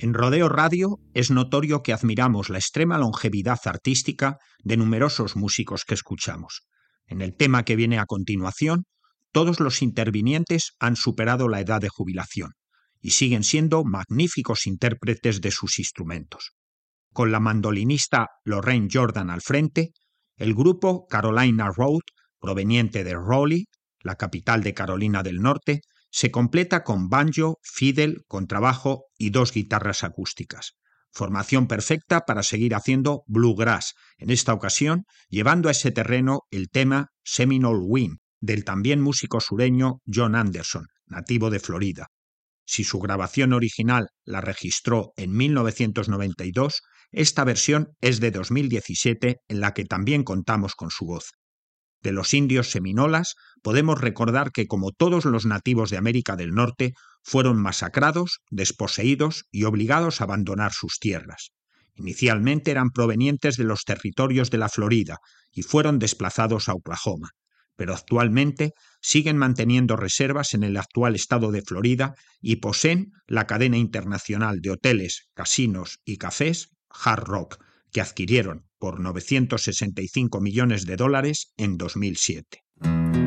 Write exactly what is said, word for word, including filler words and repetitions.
En Rodeo Radio es notorio que admiramos la extrema longevidad artística de numerosos músicos que escuchamos. En el tema que viene a continuación, todos los intervinientes han superado la edad de jubilación y siguen siendo magníficos intérpretes de sus instrumentos. Con la mandolinista Lorraine Jordan al frente, el grupo Carolina Road, proveniente de Raleigh, la capital de Carolina del Norte, se completa con banjo, fiddle, contrabajo y dos guitarras acústicas. Formación perfecta para seguir haciendo bluegrass, en esta ocasión llevando a ese terreno el tema Seminole Wind, del también músico sureño John Anderson, nativo de Florida. Si su grabación original la registró en mil novecientos noventa y dos, esta versión es de dos mil diecisiete, en la que también contamos con su voz. De los indios seminolas podemos recordar que, como todos los nativos de América del Norte, fueron masacrados, desposeídos y obligados a abandonar sus tierras. Inicialmente eran provenientes de los territorios de la Florida y fueron desplazados a Oklahoma, pero actualmente siguen manteniendo reservas en el actual estado de Florida y poseen la cadena internacional de hoteles, casinos y cafés Hard Rock, que adquirieron por novecientos sesenta y cinco millones de dólares en dos mil siete.